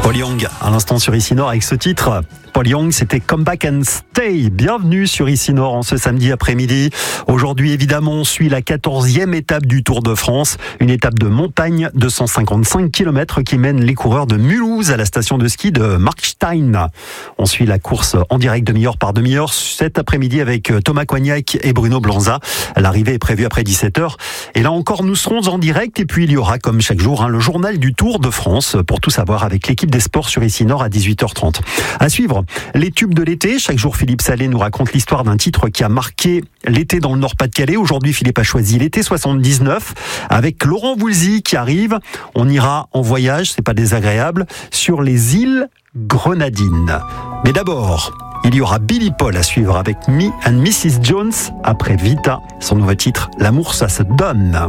Paul Young, à l'instant sur Ici Nord avec ce titre. Paul Young, c'était Come Back and Stay. Bienvenue sur Ici Nord en ce samedi après-midi. Aujourd'hui, évidemment, on suit la 14e étape du Tour de France. Une étape de montagne de 155 km qui mène les coureurs de Mulhouse à la station de ski de Markstein. On suit la course en direct demi-heure par demi-heure cet après-midi avec Thomas Coignac et Bruno Blanza. L'arrivée est prévue après 17h. Et là encore, nous serons en direct. Et puis, il y aura, comme chaque jour, le journal du Tour de France pour tout savoir avec l'équipe des sports sur Ici Nord à 18h30. À suivre, les tubes de l'été. Chaque jour, Philippe Salé nous raconte l'histoire d'un titre qui a marqué l'été dans le Nord-Pas-de-Calais. Aujourd'hui, Philippe a choisi l'été 79 avec Laurent Voulzy qui arrive. On ira en voyage, c'est pas désagréable, sur les îles Grenadines. Mais d'abord, il y aura Billy Paul à suivre avec Me and Mrs. Jones après Vita, son nouveau titre, L'amour ça se donne.